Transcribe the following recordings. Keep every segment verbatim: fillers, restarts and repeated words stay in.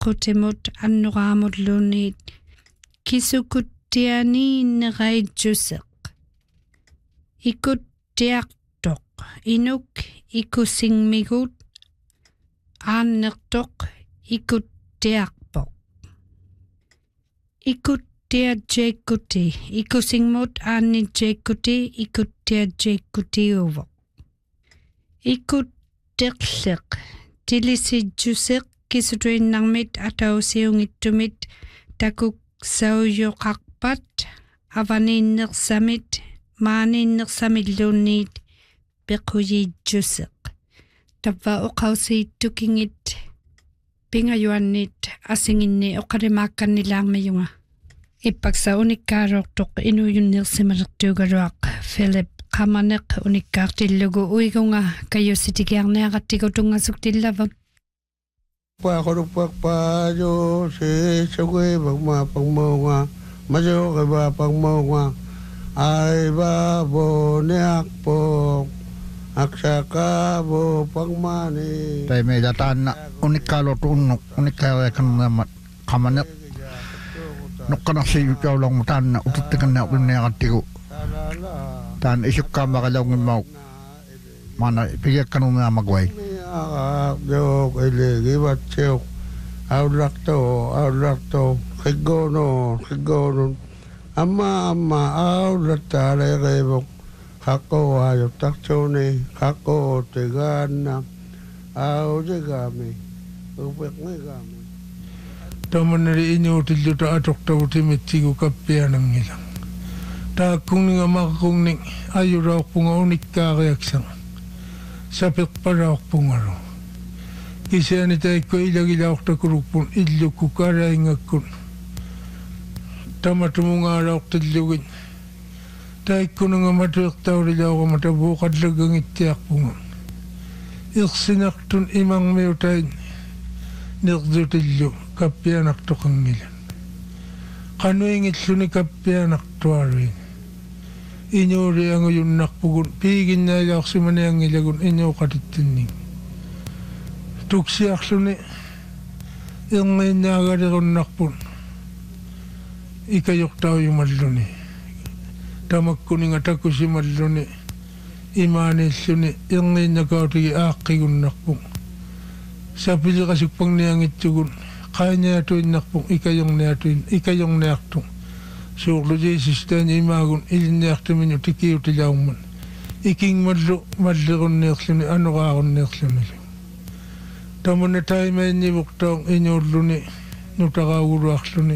eqqqutimut annuqaamulluunniit kisukuttianiinneqaitsuseq ikuttiartoq inuk ikusingmigut aannertoq ikuttiarpoq ikuttiatjeekkuti ikusingmut aannijeekkuti ikuttiatjeekkutiuvoq ikutteqleq tilisijjuseq kisutuinnarmit atausiungittumit takuk sauyuqarpat avaniinnersamit maaniinnersamilluunniit pequjijjuseq tavva oqausiittukingit pingajuannit asinginni oqarimaakkannilaarmayunga ippaksa unikkaaruortoq inuyunnersimalertuugaluaq Philip qamaneq unikkaartillugu uigunga kayussitigiarniaqattigutungasuk tillavut pa koruppak pajo se chogwe bagma pangmonga majo ba pangmonga ai ba bo neak po aksaka bo pangmani tai me datan unikkalo tunnu unikkalo kan qamaneq nuqqana siyu jawlong mutanna ututtekanna unneaqattigu tan isukka magalawngimau mana pigakkanunga magwai yo ele gibatcheo aulakto aulakto khigono khigono amma amma aulatale gebo khako ayo takchone khako tegana au jegame upekngame tamanri inyo tilluta atokta utimittigu kappianangilang taakkunninga makkunning ayuraaqpunga unikkaariaksang sapekparaaqpungaru kisiani taikko ilagilaortakurukpun illukku karaingakkun tamatumugaaraortillugin taikkunanga matuiqtaurilaoqamata vuuqallagangittiarpunga irsinartun imangmiutain nirdutillu kappianartoqangilan qanuingilluni kappianartuaruin inyuri anguyunnarpugun piiginnailaarsumaniangilagun inyuqatittinning tuksiarluni irngiinnaagalirunnarpun ikayuqtauyumalluni tamakkuninga takusimalluni imaanilluni irngiinnakautigi aaqqigunnarpun sapiliqasukpangniangitsugun qaaniatuinnarpun ikayorniatuin ikayorniartu suurlujiisistani imaagun ilinniartuminu tikiutilaumman ikingmallu mallerunniirluni anuqaarunniirluni tamuna taimainnivuqtaun inuulluni nutaqauguluarluni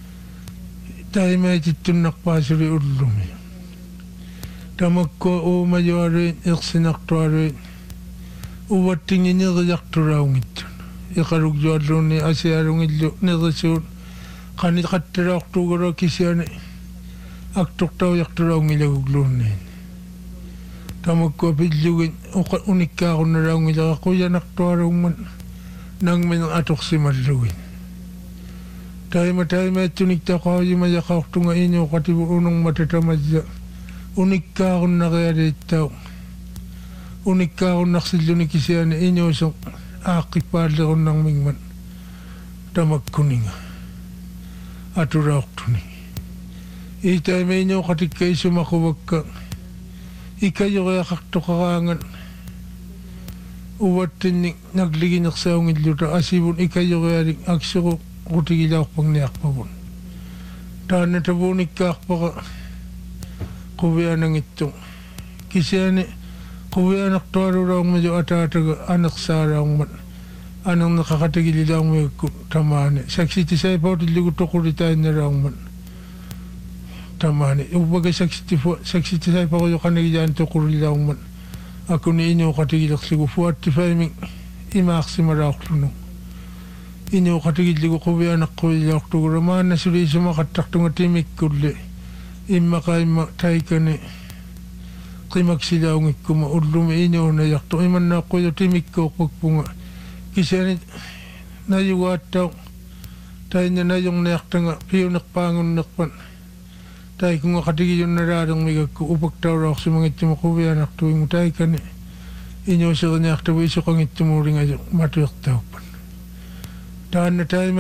taimaitittunnarpaasuli ullumi tamakko uumajuaruin irsinartuaruin uvattingineriarturaungittun iqalukjualluunni asialungillu nerisuun qani qattalaortuugara kisiani aktortaujarturaungilagugluunniin tamakko pillugin unikkaarunnalaungilera quyanartuarumman nangmin atorsimallugin taima taimaittuniktaaqaajimajaqaortunga iñuuqativu unungmatatamasya unikkaarunnarialiittau unikkaarunnarsiluni kisiani iñuusoq aaqqipaallerunnarmingman tamakkuninga aturaortuni itaima iñuuqatikka isumaquvakka ikayoriaqartoqaraangan uvattinni nagliginersaungilluta asivun ikayorialik akseru rutigilaorpagniarpavun taannatavuunikkaarpaqa quvianangittu kisiani quvianartualulaormaju ataataga anersaalaorman anerneqaqatigililaormigakku tamaani saksitisaipautillugu toqulitainnalaorman tamaani uvaga saksitifu saksitisaipaquyuqanigijaan toqulilaorman akuni iñuuqatigilerlugu fuattifaiming imaarsimalaorlunu iñuuqatigillugu quvianeqquililaortugura maannasuliisumaqattartunga timikkulli immaqaimma taikani qimaksilaungikkuma ullumi iñuunajartu imannaaqquyu timikkuuqpakpunga kisiani najuguaattau tainna najorniartanga piunerpaangunnerpan taikunga qatigiyunnalaalermigakku upaktaulaorsimangittumu quvianartuingu taikani iñuuseriniartavu isoqangittumuulingaju matuertauppan taanna taima